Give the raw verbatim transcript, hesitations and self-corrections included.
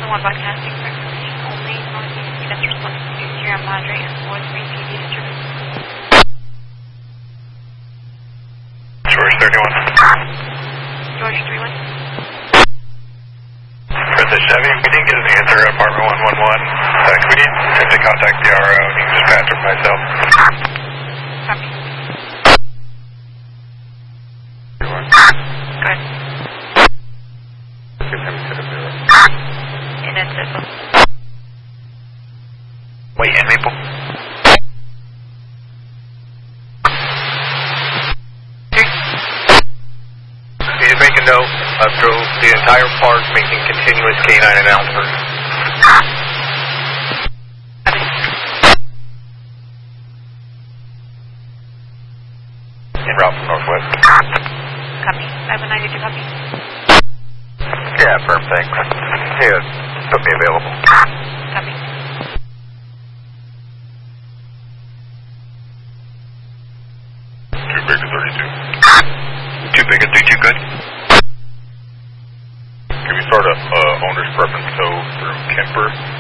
thousand one broadcasting for information only. Northeast P, that's responding to Sierra Madre and four three P D disturbance. George thirty-one. George three one. For the Chevy, we didn't get an answer at apartment one one one. Uh, can we need to contact the R O and you can dispatch it myself? Copy. Good. Give him to the zero. And then Maple. Wait, and Maple? You just make a note. I drove the entire park making continuous K nine announcements. En route from Northwest. Copy. five one nine, did you copy? Yeah, firm, thanks. Yeah, put me available. Copy. Too big at thirty-two. Too big at thirty-two, good. Can we start a uh, owner's preference tow through Kemper?